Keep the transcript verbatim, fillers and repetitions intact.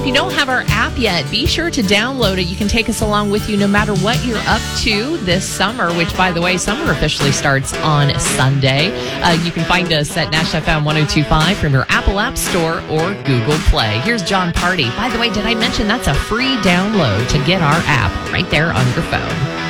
if you don't have our app yet, be sure to download it. You can take us along with you no matter what you're up to this summer, which, by the way, summer officially starts on Sunday. Uh, you can find us at Nash F M one oh two point five from your Apple App Store or Google Play. Here's John Party. By the way, did I mention that's a free download to get our app right there on your phone?